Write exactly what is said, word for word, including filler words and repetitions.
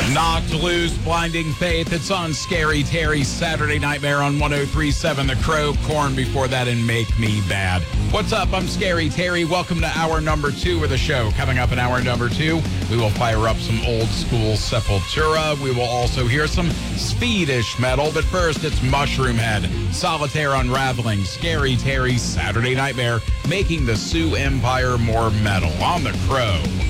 Knocked Loose, Blinding Faith. It's on Scary Terry's Saturday Nightmare on one oh three point seven The Crow. Corn before that and Make Me Bad. What's up? I'm Scary Terry. Welcome to hour number two of the show. Coming up in hour number two, we will fire up some old school Sepultura. We will also hear some Swedish metal. But first, it's Mushroom Head, Solitaire Unraveling, Scary Terry's Saturday Nightmare, making the Sioux Empire more metal on The Crow.